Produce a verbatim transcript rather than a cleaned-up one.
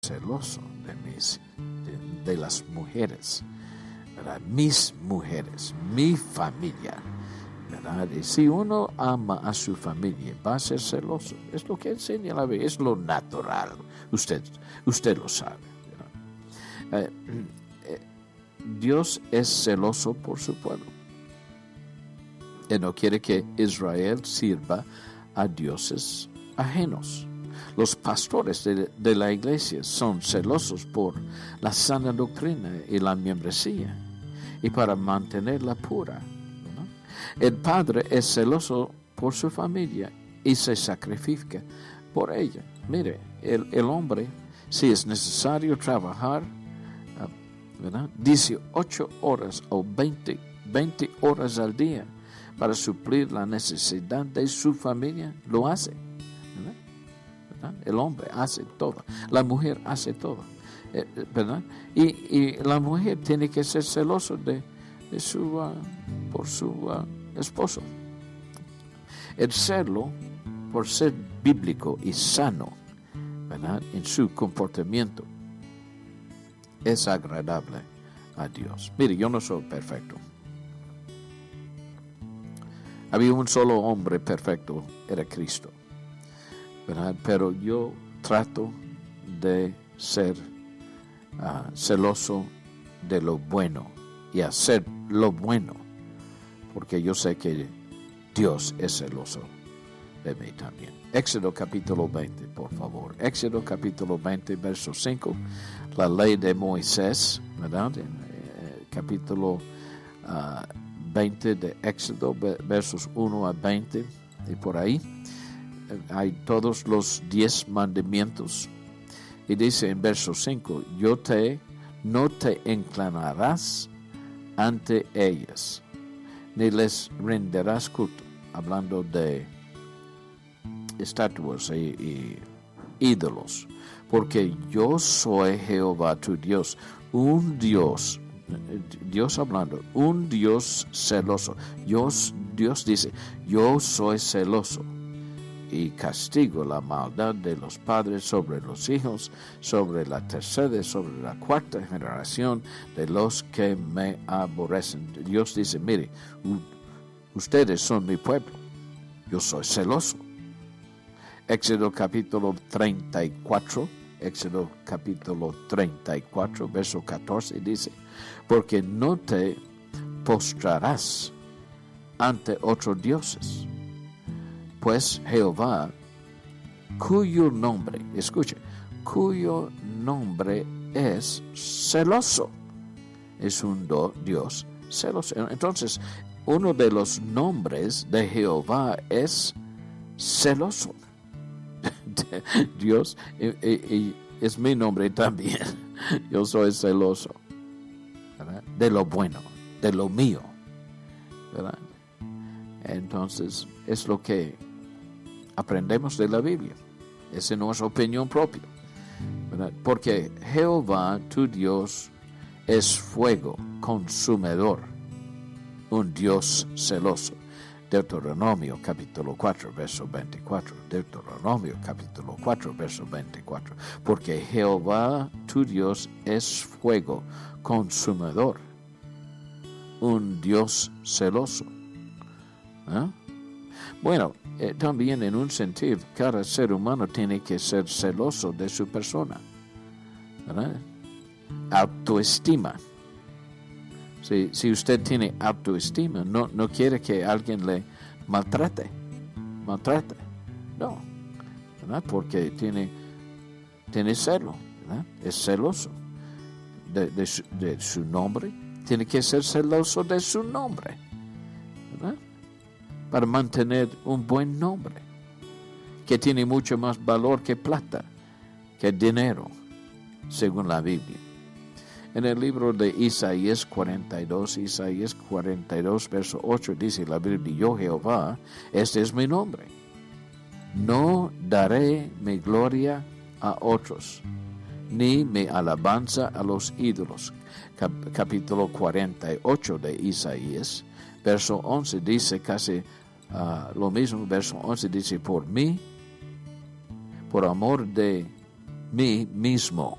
celoso de mis, de, de las mujeres, ¿verdad? Mis mujeres, mi familia, ¿verdad? Y si uno ama a su familia, va a ser celoso. Es lo que enseña la Biblia, es lo natural. Usted, usted lo sabe, ¿verdad? Eh, eh, Dios es celoso por su pueblo. Él no quiere que Israel sirva a dioses ajenos. Los pastores de, de la iglesia son celosos por la sana doctrina y la membresía y para mantenerla pura, ¿no? El padre es celoso por su familia y se sacrifica por ella. Mire, el, el hombre, si es necesario trabajar, ¿verdad? dieciocho horas o veinte, veinte horas al día para suplir la necesidad de su familia, lo hace. ¿Verdad? ¿Verdad? El hombre hace todo, la mujer hace todo, ¿verdad? Y, y la mujer tiene que ser celosa de, de su, uh, por su uh, esposo. El celo, por ser bíblico y sano, ¿verdad? En su comportamiento, es agradable a Dios. Mire, yo no soy perfecto. Había un solo hombre perfecto, era Cristo, ¿verdad? Pero yo trato de ser uh, celoso de lo bueno y hacer lo bueno, porque yo sé que Dios es celoso de mí también. Éxodo capítulo veinte, por favor. Éxodo capítulo veinte, verso cinco. La ley de Moisés, ¿verdad? En, eh, capítulo uh, veinte de Éxodo, versos uno a veinte, y por ahí hay todos los diez mandamientos. Y dice en verso cinco, yo te, no te inclinarás ante ellas, ni les rendirás culto, hablando de estatuas y, y ídolos, porque yo soy Jehová tu Dios, un Dios, Dios hablando, un Dios celoso. Dios, Dios dice, yo soy celoso y castigo la maldad de los padres sobre los hijos, sobre la tercera y sobre la cuarta generación de los que me aborrecen. Dios dice, mire, ustedes son mi pueblo, yo soy celoso. Éxodo capítulo treinta y cuatro, Éxodo capítulo treinta y cuatro, verso catorce, dice, porque no te postrarás ante otros dioses, pues Jehová, cuyo nombre, escuche, cuyo nombre es celoso, es un do, Dios celoso. Entonces, uno de los nombres de Jehová es celoso. Dios y, y, y es mi nombre también. Yo soy celoso, ¿verdad? De lo bueno, de lo mío, ¿verdad? Entonces es lo que aprendemos de la Biblia. Esa no es opinión propia, ¿verdad? Porque Jehová tu Dios es fuego consumidor, un Dios celoso. Deuteronomio capítulo cuatro, verso veinticuatro. Deuteronomio capítulo cuatro, verso veinticuatro. Porque Jehová tu Dios es fuego consumidor, un Dios celoso. ¿Eh? Bueno, eh, también en un sentido, cada ser humano tiene que ser celoso de su persona, ¿verdad? Autoestima. Si, si usted tiene autoestima, no, no quiere que alguien le maltrate, maltrate, no, ¿verdad? Porque tiene, tiene celo, ¿verdad? Es celoso de, de, su, de su nombre, tiene que ser celoso de su nombre, ¿verdad? Para mantener un buen nombre, que tiene mucho más valor que plata, que dinero, según la Biblia. En el libro de Isaías cuarenta y dos, Isaías cuarenta y dos, verso ocho, dice la Biblia, yo Jehová, este es mi nombre. No daré mi gloria a otros, ni mi alabanza a los ídolos. Cap- capítulo cuarenta y ocho de Isaías, verso once, dice casi uh, lo mismo. Verso once dice, por mí, por amor de mí mismo.